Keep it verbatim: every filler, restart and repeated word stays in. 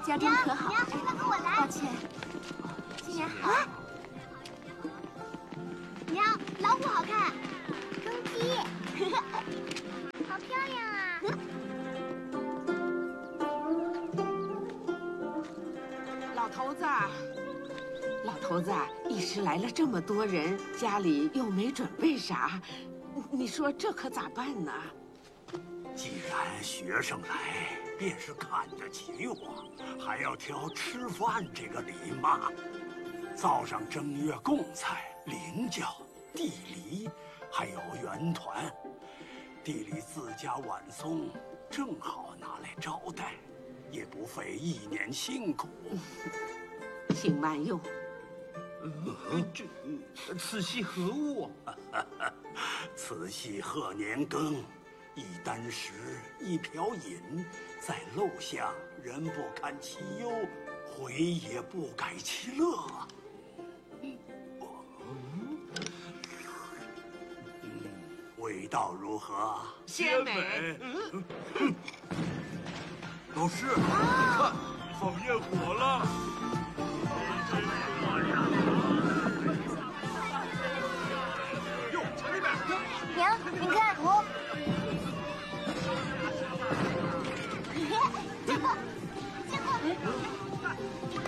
家中可好？ 娘，跟我来。 抱歉，新年好。 娘，老虎好看，公鸡，好漂亮啊！ 老头子，老头子，一时来了这么多人，家里又没准备啥，你说这可咋办呢？ 既然学生来，便是看得起我，还要挑吃饭这个礼嘛。灶上正月贡菜、菱角、地梨，还有圆团。地里自家晚松，正好拿来招待，也不费一年辛苦。 请慢用。 呃，这此系何物？ 此系贺年羹，一箪食，一瓢饮，在陋巷，人不堪其忧，回也不改其乐。嗯，味道如何？ 鲜美。 老师，你看，放焰火了。哟，瞧那边！ 娘，你看我。这个，这个。